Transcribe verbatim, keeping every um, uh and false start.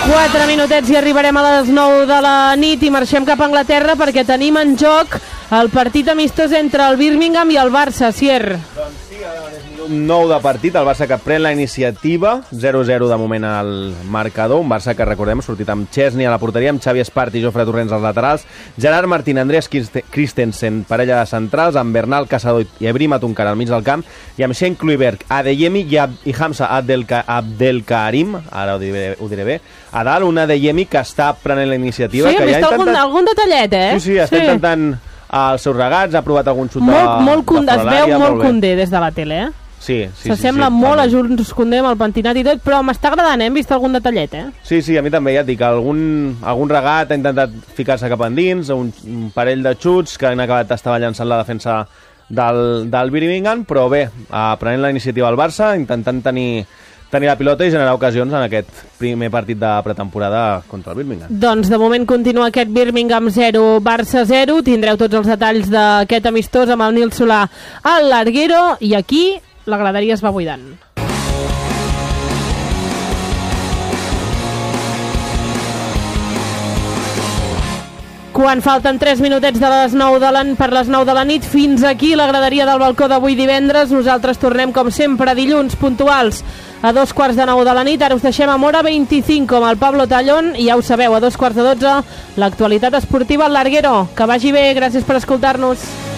Quatre minutets i arribarem a les nou de la nit i marxem cap a Anglaterra perquè tenim en joc el partit amistós entre el Birmingham i el Barça, Sier. Doncs sí, un nou de partit, el Barça que pren la iniciativa, zero zero de moment al marcador, un Barça que recordem ha sortit amb Chesney a la porteria, amb Xavi Espart i Jofre Torrents als laterals, Gerard Martín, Andreas Christensen, parella de centrals, amb Bernal Caçador i Ebrim Atunkar al mig del camp, i amb Shane Kluivert, Adeyemi i, Ab i Hamza Abdelka Abdelkarim, ara ho diré, ho diré bé, a dalt un Adeyemi que està prenent la iniciativa. Sí, que hem vist ja algun, intentat... algun detallet, eh? Sí, sí, està sí. intentant els seus regats, ha provat algun xut molt, de, molt de fora es veu l'àrea, molt molt Koundé des de la tele, eh? Sí, sí, S'assembla sí, sí, molt també. a Jules Koundé amb el pentinat i tot, però m'està agradant, eh? Hem vist algun detallet, eh? Sí, sí, a mi també, ja et dic, algun, algun regat ha intentat ficar-se cap endins, un, un parell de xuts que han acabat estava llançant la defensa del, del Birmingham, però bé, prenent la iniciativa al Barça, intentant tenir, tenir la pilota i generar ocasions en aquest primer partit de pretemporada contra el Birmingham. Doncs de moment continua aquest Birmingham zero, Barça zero, tindreu tots els detalls d'aquest amistós amb el Nil Solà al larguero, i aquí la graderia es va buidant. Quan falten tres minutets de les nou de la, per les nou de la nit, fins aquí la graderia del balcó d'avui divendres. Nosaltres tornem, com sempre, dilluns puntuals a dos quarts de nou de la nit. Ara us deixem amb Hora vint-i-cinc amb el Pablo Tallón, i ja ho sabeu, a dos quarts de dotze, l'actualitat esportiva al larguero. Que vagi bé, gràcies per escoltar-nos.